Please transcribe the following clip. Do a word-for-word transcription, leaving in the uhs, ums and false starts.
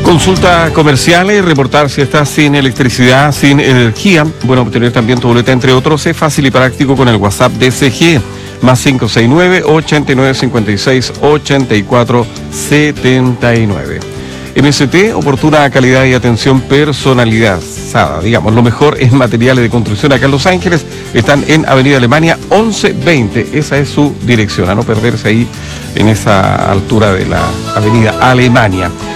Consulta comerciales, reportar si estás sin electricidad, sin energía. Bueno, obtener también tu boleta, entre otros, es fácil y práctico con el WhatsApp de C G, más cinco seis nueve, ocho nueve cinco seis, ocho cuatro siete nueve. M S T, oportuna calidad y atención personalizada. Digamos, lo mejor en materiales de construcción acá en Los Ángeles. Están en Avenida Alemania once veinte. Esa es su dirección, a no perderse ahí en esa altura de la Avenida Alemania.